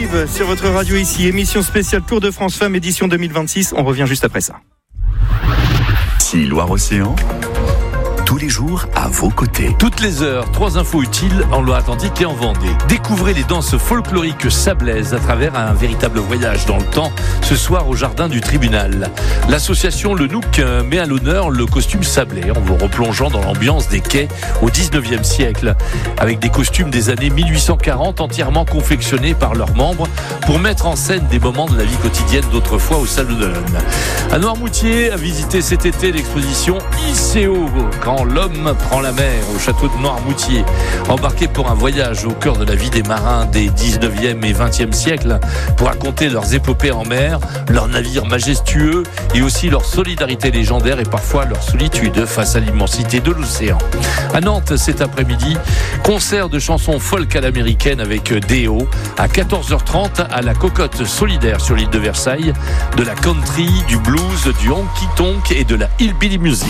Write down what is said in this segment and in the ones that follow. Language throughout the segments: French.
arrive sur votre radio ici. Émission spéciale Tour de France Femmes édition 2026. On revient juste après ça. Si Loire-Océan, tous les jours à vos côtés. Toutes les heures, 3 infos utiles en Loire-Atlantique et en Vendée. Découvrez les danses folkloriques sablaises à travers un véritable voyage dans le temps, ce soir au jardin du tribunal. L'association Le Nook met à l'honneur le costume sablé en vous replongeant dans l'ambiance des quais au 19e siècle, avec des costumes des années 1840 entièrement confectionnés par leurs membres pour mettre en scène des moments de la vie quotidienne d'autrefois au Sable d'Olonne. À Noirmoutier, à visiter cet été l'exposition ICO, quand l'homme prend la mer au château de Noirmoutier. Embarqué pour un voyage au cœur de la vie des marins des 19e et 20e siècles pour raconter leurs épopées en mer, leurs navires majestueux et aussi leur solidarité légendaire et parfois leur solitude face à l'immensité de l'océan. À Nantes cet après-midi, concert de chansons folk à l'américaine avec Déo à 14h30 à la Cocotte Solidaire sur l'île de Versailles, de la country, du blues, du honky-tonk et de la hillbilly music.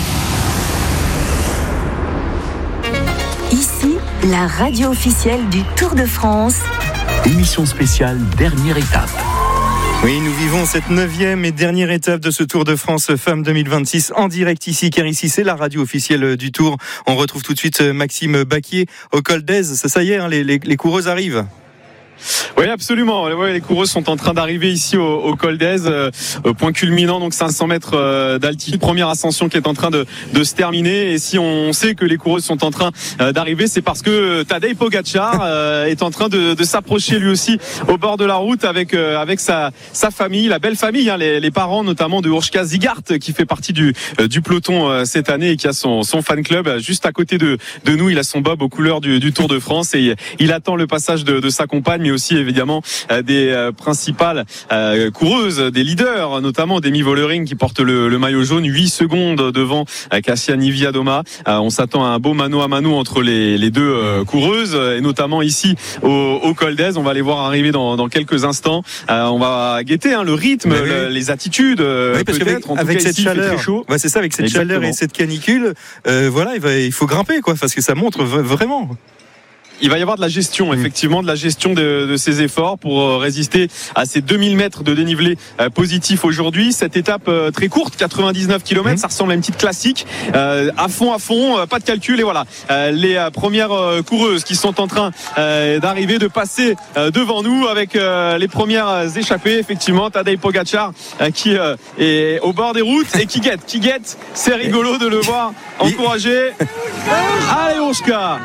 Ici, la radio officielle du Tour de France. Émission spéciale dernière étape. Oui, nous vivons cette 9e et dernière étape de ce Tour de France Femmes 2026 en direct ici, car ici c'est la radio officielle du Tour. On retrouve tout de suite Maxime Baquier au col d'Aise. Ça y est, les coureuses arrivent. Oui, absolument. Les coureuses sont en train d'arriver ici au col d'Aise, point culminant, donc 500 mètres d'altitude. Première ascension qui est en train de se terminer. Et si on sait que les coureuses sont en train d'arriver, c'est parce que Tadej Pogačar est en train de s'approcher lui aussi au bord de la route avec sa famille, la belle famille, hein, les parents notamment de Urška Zigart qui fait partie du peloton cette année et qui a son fan club juste à côté de nous. Il a son bob aux couleurs du Tour de France et il attend le passage de sa compagne, mais aussi évidemment des principales coureuses, des leaders, notamment Demi Vollering qui porte le maillot jaune, 8 secondes devant Kasia Niewiadoma. On s'attend à un beau mano à mano entre les deux coureuses, et notamment ici au col d'Aise. On va les voir arriver dans quelques instants. On va guetter le rythme, les attitudes, parce peut-être. avec cette chaleur, c'est ça, avec cette Exactement. chaleur et cette canicule, il faut grimper, parce que ça montre vraiment. Il va y avoir de la gestion, effectivement, de la gestion de ces efforts pour résister à ces 2000 mètres de dénivelé positif aujourd'hui. Cette étape très courte, 99 km, ça ressemble à une petite classique. À fond, pas de calcul. Et voilà, les premières coureuses qui sont en train d'arriver, de passer devant nous avec les premières échappées. Effectivement, Tadej Pogačar qui est au bord des routes et qui guette. C'est rigolo de le voir encourager. Allez, Urška!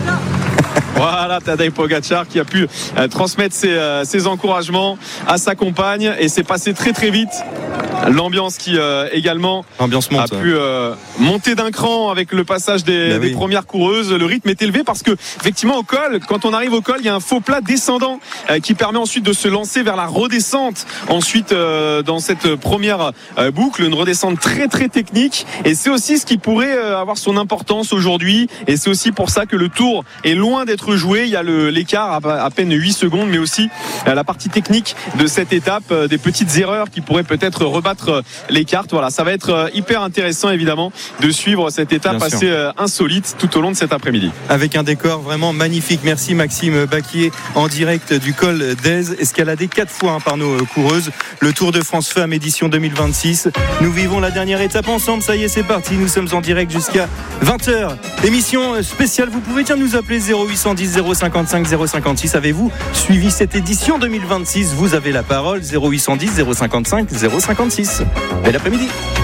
Voilà, Tadej Pogačar qui a pu transmettre ses encouragements à sa compagne et c'est passé très très vite. L'ambiance qui également L'ambiance monte, a pu monter d'un cran avec le passage des premières coureuses. Le rythme est élevé parce que effectivement au col, quand on arrive au col, il y a un faux plat descendant qui permet ensuite de se lancer vers la redescente. Ensuite dans cette première boucle, une redescente très très technique et c'est aussi ce qui pourrait avoir son importance aujourd'hui et c'est aussi pour ça que le tour est loin d'être joué. Il y a l'écart à peine 8 secondes, mais aussi la partie technique de cette étape, des petites erreurs qui pourraient peut-être rebattre les cartes. Voilà, ça va être hyper intéressant évidemment de suivre cette étape assez insolite tout au long de cet après-midi. Avec un décor vraiment magnifique. Merci Maxime Baquier en direct du col d'Aise, escaladé 4 fois par nos coureuses. Le Tour de France Femmes édition 2026. Nous vivons la dernière étape ensemble. Ça y est, c'est parti. Nous sommes en direct jusqu'à 20h. Émission spéciale. Vous pouvez nous appeler 0810 055 056. Avez-vous suivi cette édition 2026? Vous avez la parole. 0810 055 056. Bel après-midi.